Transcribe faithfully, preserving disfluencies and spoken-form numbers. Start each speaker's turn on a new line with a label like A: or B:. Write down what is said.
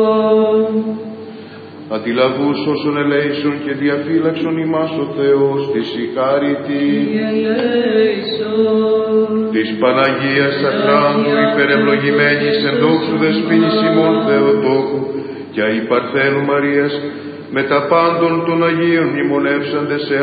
A: Αντιλαβούς όσων ελέησον και διαφύλαξον ημάς ο Θεός της η χάρητη της Παναγίας Αχράντου υπερευλογημένης εν δόξου δεσποίνης ημών Θεοτόκου και αϊ Παρθένου Μαρίας με τα πάντων των Αγίων μνημονεύσαντες σε